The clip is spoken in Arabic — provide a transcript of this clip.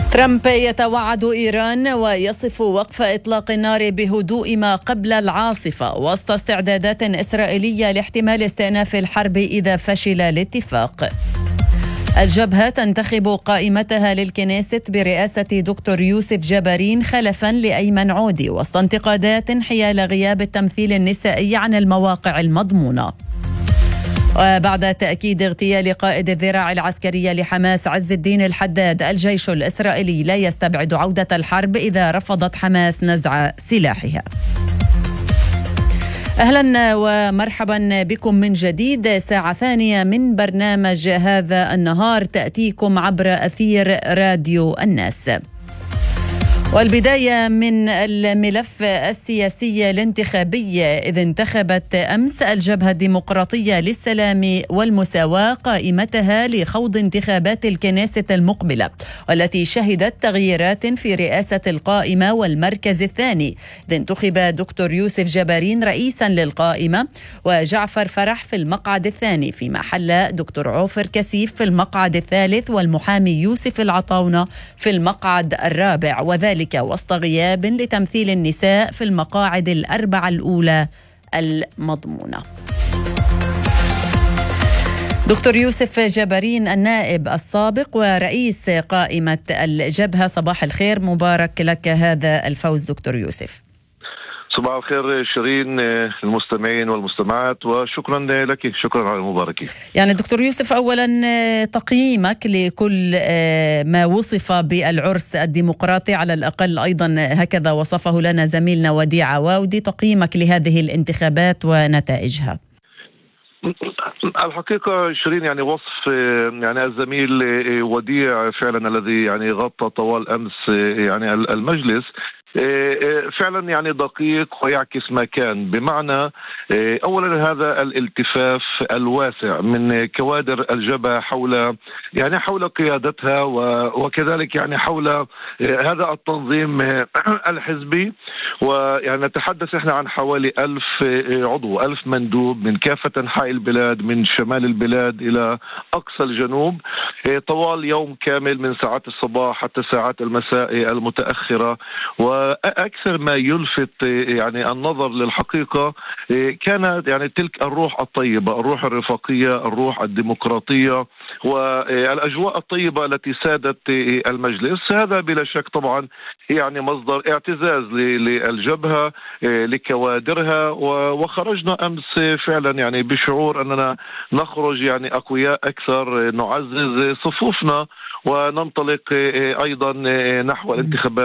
ترامب يتوعد إيران ويصف وقف إطلاق النار بهدوء ما قبل العاصفة وسط استعدادات إسرائيلية لاحتمال استئناف الحرب إذا فشل الاتفاق. الجبهة تنتخب قائمتها للكنيست برئاسة دكتور يوسف جبارين خلفا لأيمن عودي وسط انتقادات حيال غياب التمثيل النسائي عن المواقع المضمونة. وبعد تأكيد اغتيال قائد الذراع العسكرية لحماس عز الدين الحداد، الجيش الإسرائيلي لا يستبعد عودة الحرب إذا رفضت حماس نزع سلاحها. أهلا ومرحبا بكم من جديد. ساعة ثانية من برنامج هذا النهار تأتيكم عبر أثير راديو الناس. والبداية من الملف السياسي الانتخابي، إذ انتخبت أمس الجبهة الديمقراطية للسلام والمساواة قائمتها لخوض انتخابات الكنيسة المقبلة، والتي شهدت تغييرات في رئاسة القائمة والمركز الثاني، إذ انتخب دكتور يوسف جبارين رئيسا للقائمة وجعفر فرح في المقعد الثاني، فيما حل دكتور عوفر كسيف في المقعد الثالث والمحامي يوسف العطاونة في المقعد الرابع، وذلك وسط غياب لتمثيل النساء في المقاعد الأربعة الأولى المضمونة. دكتور يوسف جبارين النائب السابق ورئيس قائمة الجبهة، صباح الخير، مبارك لك هذا الفوز دكتور يوسف. صباح الخير شيرين، المستمعين والمستمعات، وشكرا لك، شكرا على المباركة. يعني دكتور يوسف، أولا تقييمك لكل ما وصف بالعرس الديمقراطي، على الأقل أيضا هكذا وصفه لنا زميلنا وديع عواودي، تقييمك لهذه الانتخابات ونتائجها. الحقيقة شيرين، يعني وصف يعني الزميل وديع فعلا الذي يعني غطى طوال أمس يعني المجلس فعلا يعني دقيق ويعكس ما كان، بمعنى اولا هذا الالتفاف الواسع من كوادر الجبهة حول قيادتها وكذلك يعني حول هذا التنظيم الحزبي. ويعني نتحدث احنا عن حوالي 1000 عضو، 1000 مندوب من كافة أنحاء البلاد، من شمال البلاد إلى أقصى الجنوب، طوال يوم كامل من ساعات الصباح حتى ساعات المساء المتأخرة. وأكثر ما يلفت يعني النظر للحقيقة كانت يعني تلك الروح الطيبة، الروح الرفاقية، الروح الديمقراطية والأجواء الطيبة التي سادت المجلس. هذا بلا شك طبعا يعني مصدر اعتزاز للجبهة لكوادرها، وخرجنا أمس فعلا يعني بشعور أننا نخرج يعني أقوياء أكثر، نعزز صفوفنا وننطلق أيضا نحو الانتخابات